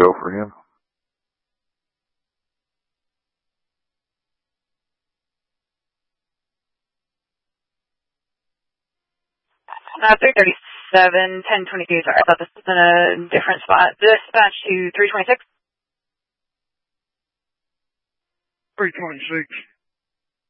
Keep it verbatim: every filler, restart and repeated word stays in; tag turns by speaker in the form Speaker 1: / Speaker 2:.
Speaker 1: go for him?
Speaker 2: Uh, three thirty-seven, ten twenty-two, sorry, I thought this was in a different spot. Dispatch to three twenty-six.
Speaker 3: three twenty-six.